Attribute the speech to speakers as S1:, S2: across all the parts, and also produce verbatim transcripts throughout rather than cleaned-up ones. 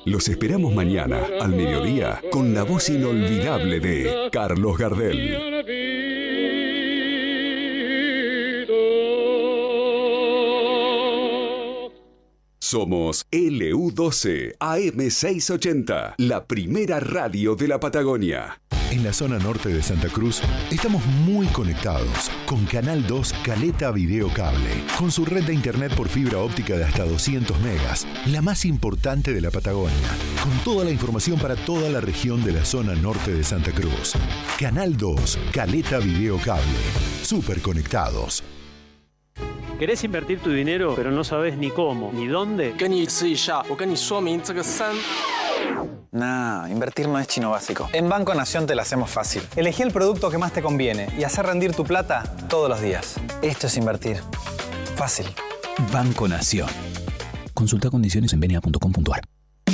S1: Los esperamos mañana, al mediodía, con la voz inolvidable de Carlos Gardel. Somos L U doce A M seiscientos ochenta, la primera radio de la Patagonia.
S2: En la zona norte de Santa Cruz estamos muy conectados con Canal dos Caleta Video Cable, con su red de internet por fibra óptica de hasta doscientos megas, la más importante de la Patagonia, con toda la información para toda la región de la zona norte de Santa Cruz. Canal dos Caleta Video Cable, súper conectados.
S3: ¿Querés invertir tu dinero, pero no sabes ni cómo, ni dónde?
S4: Nah, invertir no es chino básico. En Banco Nación te la hacemos fácil. Elegí el producto que más te conviene y hacer rendir tu plata todos los días. Esto es invertir. Fácil.
S5: Banco Nación. Consulta condiciones en benia punto com punto a r.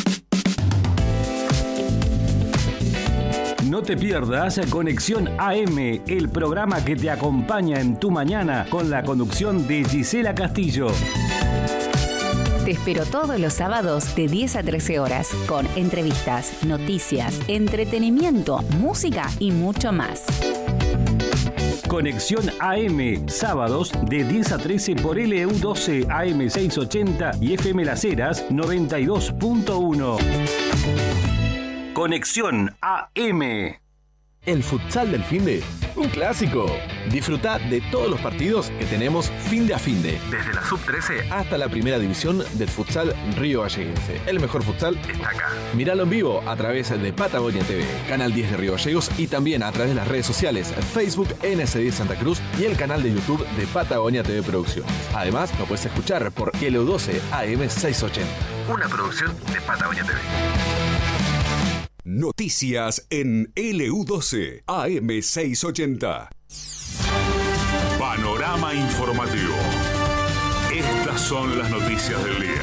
S6: No te pierdas Conexión A M, el programa que te acompaña en tu mañana con la conducción de Gisela Castillo.
S7: Te espero todos los sábados de diez a trece horas con entrevistas, noticias, entretenimiento, música y mucho más.
S6: Conexión A M, sábados de diez a trece por L U doce A M seiscientos ochenta y F M Las Heras noventa y dos punto uno. Conexión A M.
S8: El futsal del finde, un clásico. Disfrutá de todos los partidos que tenemos finde a finde. Desde la sub trece hasta la primera división del futsal Río Galleguense. El mejor futsal está acá. Míralo en vivo a través de Patagonia T V, Canal diez de Río Gallegos y también a través de las redes sociales Facebook N S diez Santa Cruz y el canal de YouTube de Patagonia T V Producciones. Además, lo puedes escuchar por L U doce A M seiscientos ochenta. Una producción de Patagonia T V.
S1: Noticias en L U doce A M seiscientos ochenta.
S9: Panorama informativo. Estas son las noticias del día.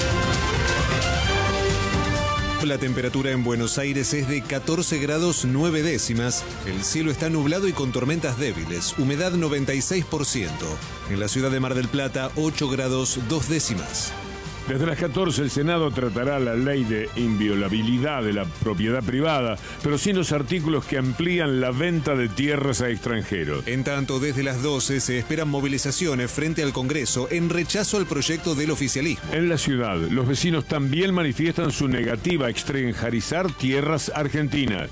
S10: La temperatura en Buenos Aires es de catorce grados nueve décimas. El cielo está nublado y con tormentas débiles. Humedad noventa y seis por ciento. En la ciudad de Mar del Plata, ocho grados dos décimas.
S9: Desde las catorce el Senado tratará la ley de inviolabilidad de la propiedad privada, pero sin los artículos que amplían la venta de tierras a extranjeros.
S10: En tanto, desde las doce se esperan movilizaciones frente al Congreso en rechazo al proyecto del oficialismo.
S9: En la ciudad, los vecinos también manifiestan su negativa a extranjerizar tierras argentinas.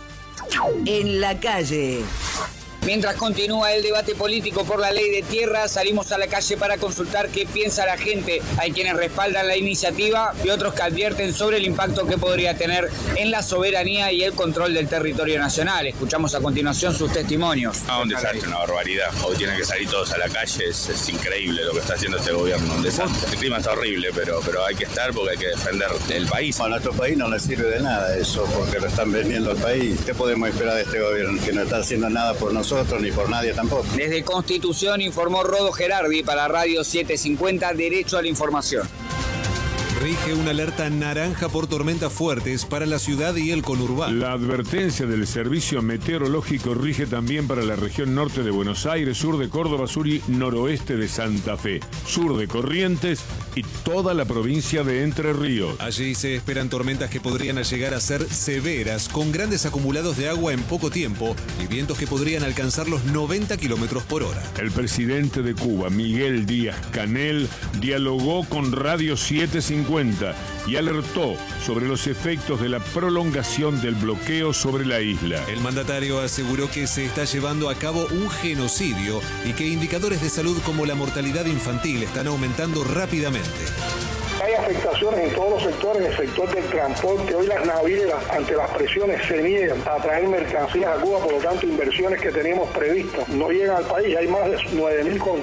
S11: En la calle. Mientras continúa el debate político por la ley de tierras, salimos a la calle para consultar qué piensa la gente. Hay quienes respaldan la iniciativa y otros que advierten sobre el impacto que podría tener en la soberanía y el control del territorio nacional. Escuchamos a continuación sus testimonios.
S12: Ah, un desastre, una barbaridad. Hoy tienen que salir todos a la calle, es, es increíble lo que está haciendo este gobierno. Un desastre. El clima está horrible, pero, pero hay que estar porque hay que defender el país.
S13: A nuestro país no le sirve de nada eso, porque lo están vendiendo al país. ¿Qué podemos esperar de este gobierno? Que no está haciendo nada por nosotros ni por nadie tampoco.
S11: Desde Constitución informó Rodo Gerardi para Radio setecientos cincuenta, Derecho a la Información.
S10: Rige una alerta naranja por tormentas fuertes para la ciudad y el conurbano.
S9: La advertencia del servicio meteorológico rige también para la región norte de Buenos Aires, sur de Córdoba, sur y noroeste de Santa Fe, sur de Corrientes y toda la provincia de Entre Ríos.
S10: Allí se esperan tormentas que podrían llegar a ser severas, con grandes acumulados de agua en poco tiempo y vientos que podrían alcanzar los noventa kilómetros por hora.
S9: El presidente de Cuba, Miguel Díaz-Canel, dialogó con Radio setecientos cincuenta y alertó sobre los efectos de la prolongación del bloqueo sobre la isla.
S10: El mandatario aseguró que se está llevando a cabo un genocidio y que indicadores de salud como la mortalidad infantil están aumentando rápidamente.
S14: Hay afectaciones en todos los sectores, en el sector del transporte. Hoy las navieras, ante las presiones, se niegan a traer mercancías a Cuba, por lo tanto, inversiones que teníamos previstas no llegan al país. Hay más de nueve mil